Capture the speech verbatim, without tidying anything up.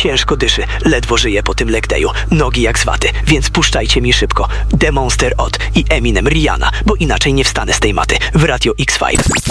ciężko dyszy, ledwo żyje po tym leg dayu, nogi jak z waty, więc puszczajcie mi szybko The Monster Od i Eminem Rihanna, bo inaczej nie wstanę z tej maty w Radio X pięć.